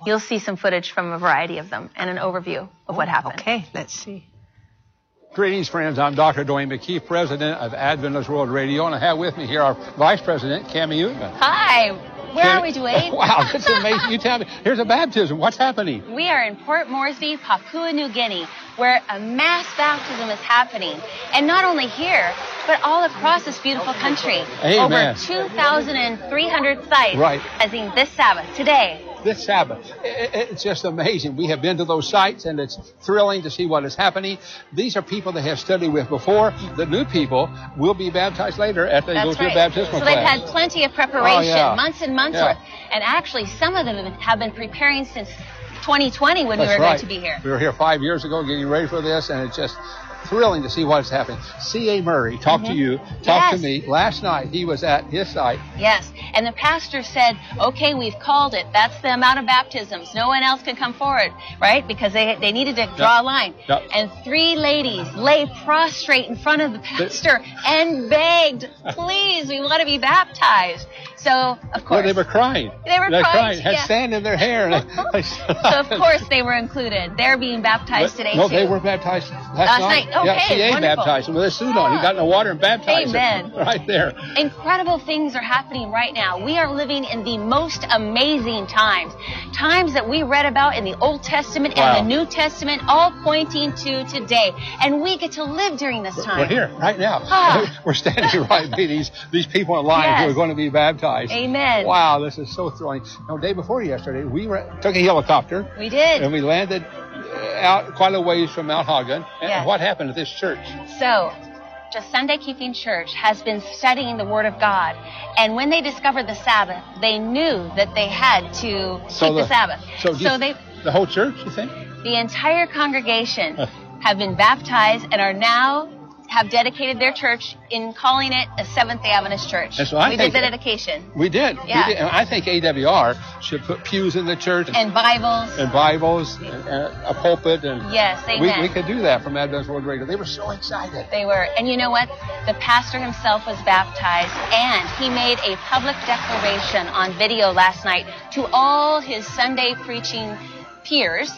You'll see some footage from a variety of them and an overview of what happened. Okay, let's see. Greetings, friends. I'm Dr. Dwayne McKee, president of Adventist World Radio, and I have with me here our vice president, Cammie Uttman. Hi. Where are we, Dwayne? Wow, that's amazing. You tell me. Here's a baptism. What's happening? We are in Port Moresby, Papua New Guinea, where a mass baptism is happening. And not only here, but all across this beautiful country. Amen. Over 2,300 sites. Right. As in this Sabbath, today. This Sabbath. It's just amazing. We have been to those sites, and it's thrilling to see what is happening. These are people they have studied with before. The new people will be baptized later after they go through a baptismal class. So class. they've had plenty of preparation, months and months Yeah. worth. And actually, some of them have been preparing since 2020 when we were going to be here. We were here 5 years ago getting ready for this, and it's just thrilling to see what's happening. C.A. Murray talked to you, talked to me. Last night, he was at his site. Yes, and the pastor said, okay, we've called it. That's the amount of baptisms. No one else can come forward, right? Because they needed to draw a line. And 3 ladies lay prostrate in front of the pastor and begged, please, we want to be baptized. So, of course. Well, they were crying. They were crying. Had sand in their hair. So, of course, they were included. They're being baptized today, no, too. they were baptized last night. Okay, yeah, C.A. wonderful. baptized him with a suit on. He got in the water and baptized Amen. him right there. Incredible things are happening right now. We are living in the most amazing times. Times that we read about in the Old Testament and the New Testament, all pointing to today. And we get to live during this time. We're here right now. We're standing right by these people in line who are going to be baptized. Amen. Wow, this is so thrilling. Now, the day before yesterday, we took a helicopter. We did. And we landed out quite a ways from Mount Hagen. And what happened at this church? So, just Sunday Keeping Church has been studying the Word of God. And when they discovered the Sabbath, they knew that they had to keep the Sabbath. So the whole church, you think? The entire congregation have been baptized and are now have dedicated their church in calling it a Seventh-day Adventist church. We did the dedication. We did. Yeah. We did. And I think AWR should put pews in the church. And Bibles. And Bibles, and a pulpit. And yes, amen. We could do that from Adventist World Radio. They were so excited. They were. And you know what? The pastor himself was baptized, and he made a public declaration on video last night to all his Sunday preaching peers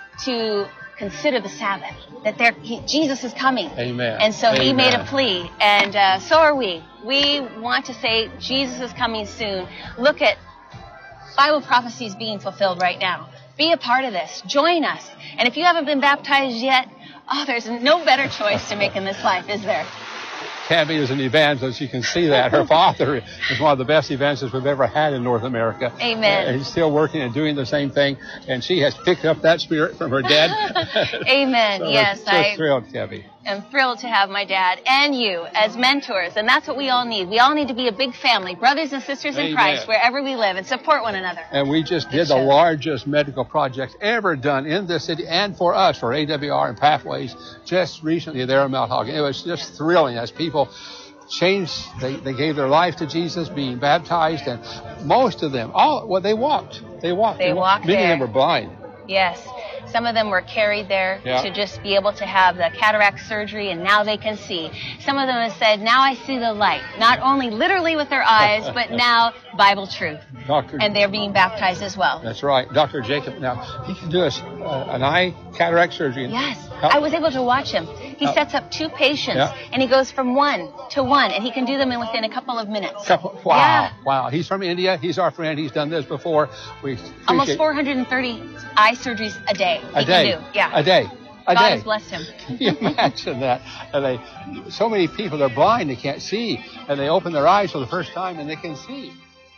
to consider the Sabbath, that Jesus is coming. Amen. And so he made a plea, and so are we. We want to say Jesus is coming soon. Look at Bible prophecies being fulfilled right now. Be a part of this. Join us. And if you haven't been baptized yet, there's no better choice to make in this life, is there? Cammie is an evangelist. You can see that. Her father is one of the best evangelists we've ever had in North America. Amen. He's still working and doing the same thing, and she has picked up that spirit from her dad. Amen. So yes, I'm thrilled, Cammie. I'm thrilled to have my dad and you as mentors, and that's what we all need. We all need to be a big family, brothers and sisters in Christ, wherever we live, and support one another. And we just did the largest medical project ever done in this city, and for us, for AWR and Pathways, just recently there in Mount Hagen. It was just thrilling as people changed. They gave their life to Jesus, being baptized, and most of them, they walked. They walked. Many of them were blind. Yes. Some of them were carried there to just be able to have the cataract surgery, and now they can see. Some of them have said, now I see the light, not only literally with their eyes, but now Bible truth. And they're being baptized as well. That's right. Dr. Jacob, now, he can do an eye cataract surgery. Yes. I was able to watch him. He sets up 2 patients, and he goes from 1 to 1, and he can do them within a couple of minutes. Wow. He's from India. He's our friend. He's done this before. Almost 430 eye surgeries a day. A day. God has blessed him. Can you imagine that? And so many people are blind, they can't see, and they open their eyes for the first time and they can see.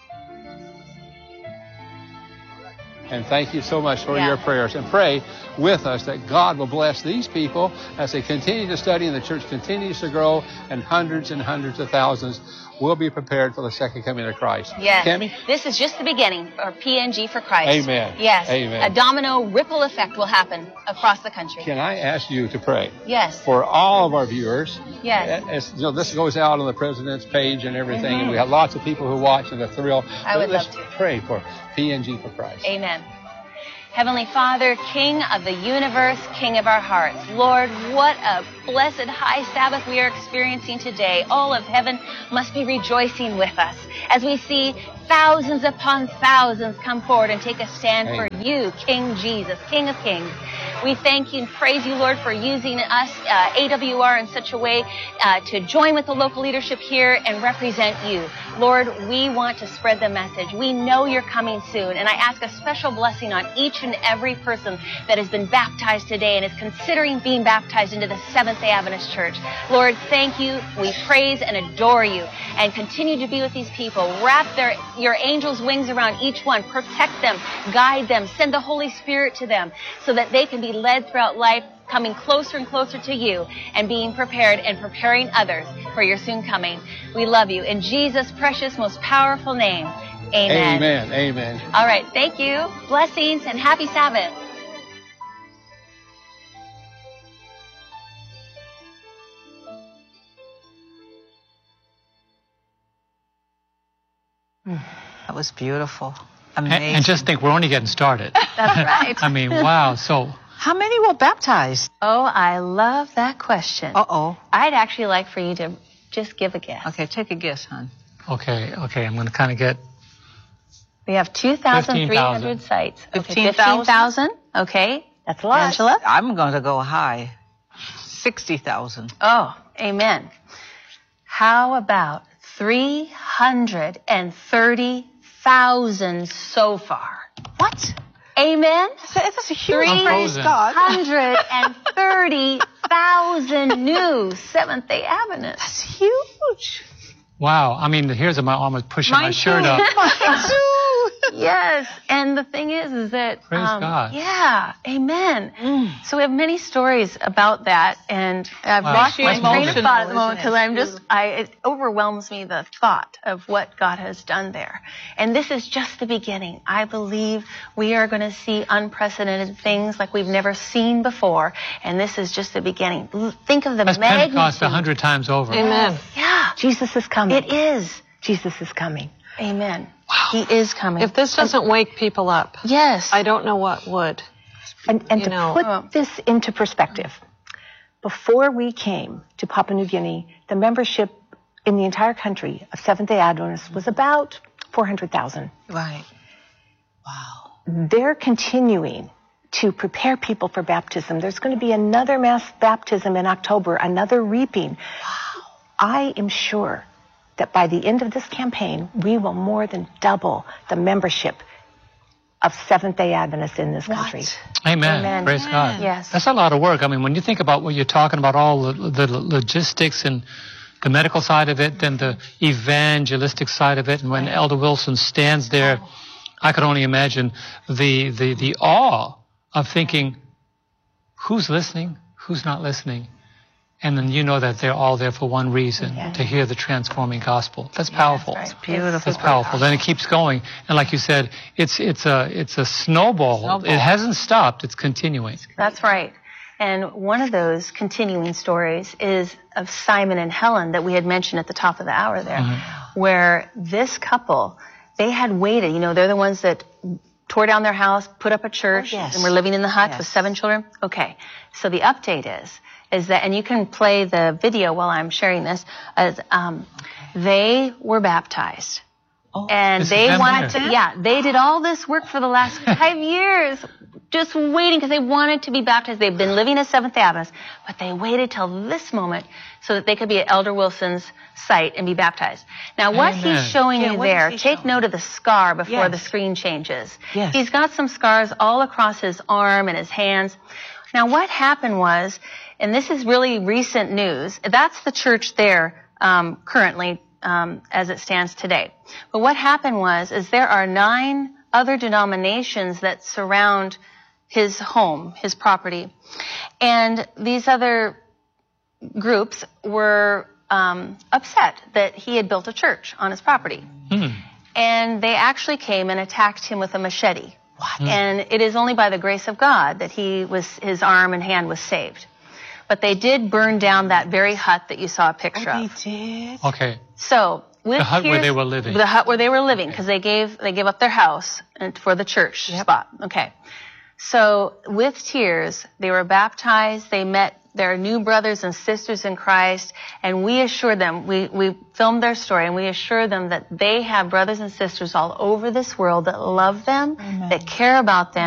And thank you so much for your prayers. And pray with us that God will bless these people as they continue to study and the church continues to grow, and hundreds of thousands will be prepared for the second coming of Christ. Yes. Cammie? This is just the beginning for PNG for Christ. Amen. Yes. Amen. A domino ripple effect will happen across the country. Can I ask you to pray? Yes. For all of our viewers. Yes. As, this goes out on the President's page and everything, and we have lots of people who watch and are thrilled. I would love to. Pray for PNG for Christ. Amen. Heavenly Father, King of the universe, King of our hearts. Lord, what a blessed high Sabbath we are experiencing today, all of heaven must be rejoicing with us as we see thousands upon thousands come forward and take a stand for you, King Jesus, King of Kings. We thank you and praise you, Lord, for using us, AWR, in such a way to join with the local leadership here and represent you. Lord, we want to spread the message. We know you're coming soon, and I ask a special blessing on each and every person that has been baptized today and is considering being baptized into the Seventh-day Adventist Church. Lord, thank you. We praise and adore you, and continue to be with these people. Wrap your angels' wings around each one. Protect them, guide them, send the Holy Spirit to them so that they can be led throughout life, coming closer and closer to you and being prepared and preparing others for your soon coming. We love you. In Jesus' precious, most powerful name, amen. Amen. Amen. All right. Thank you. Blessings and happy Sabbath. That was beautiful. Amazing. And just think, we're only getting started. That's right. I mean, wow. So, how many were baptized? Oh, I love that question. Uh-oh. I'd actually like for you to just give a guess. Okay, take a guess, hon. okay, I'm going to kind of get... We have 2,300 15,000. sites. Okay, 15,000? 15,000. Okay. That's a lot. Angela? I'm going to go high. 60,000. Oh, amen. How about 330,000 so far? What? Amen. That's a huge praise frozen. God. 330,000 new Seventh-day Adventists. That's huge. Wow. I mean, here's my arm is pushing my shirt up. Mine too. Yes, and the thing is that Praise God. Yeah, amen. So we have many stories about that, and I've lost my train of thought at the moment because it overwhelms me, the thought of what God has done there. And this is just the beginning. I believe we are going to see unprecedented things like we've never seen before, and this is just the beginning. Think of the That's magnitude. Pentecost 100 times over. Amen. Yeah, Jesus is coming. it is. Jesus is coming. Amen. Wow. He is coming. If this doesn't wake people up, Yes. I don't know what would. And You to know, put this into perspective, before we came to Papua New Guinea, the membership in the entire country of Seventh-day Adventists was about 400,000. Right. Wow. They're continuing to prepare people for baptism. There's going to be another mass baptism in October, another reaping. Wow. I am sure that by the end of this campaign, we will more than double the membership of Seventh-day Adventists in this country. Amen. Amen. Praise God. Yes. That's a lot of work. I mean, when you think about what you're talking about, all the logistics and the medical side of it, and the evangelistic side of it, and when Elder Wilson stands there, I could only imagine the awe of thinking, who's listening, who's not listening? And then you know that they're all there for one reason, to hear the transforming gospel. That's powerful. That's right. Beautiful. That's powerful. Then it keeps going. And like you said, it's a snowball. It hasn't stopped. It's continuing. That's right. And one of those continuing stories is of Simon and Helen that we had mentioned at the top of the hour there, where this couple, they had waited. You know, they're the ones that tore down their house, put up a church, and were living in the hut with 7 children. Okay. So the update is that, and you can play the video while I'm sharing this, as they were baptized. And they wanted to, they did all this work for the last 5 years, just waiting because they wanted to be baptized. They've been living as Seventh-day Adventists, but they waited till this moment so that they could be at Elder Wilson's site and be baptized. Now, what he's showing you there, take note of the scar before the screen changes. Yes. He's got some scars all across his arm and his hands. Now, what happened was, and this is really recent news, that's the church there currently as it stands today. But what happened is there are 9 other denominations that surround his home, his property. And these other groups were upset that he had built a church on his property. And they actually came and attacked him with a machete. And it is only by the grace of God that his arm and hand was saved. But they did burn down that very hut that you saw a picture of. They did? Okay. So with the hut where they were living. The hut where they were living, because they gave up their house for the church spot. Okay. So with tears, they were baptized. They met They're new brothers and sisters in Christ, and we assure them, we filmed their story, and we assure them that they have brothers and sisters all over this world that love them, that care about them.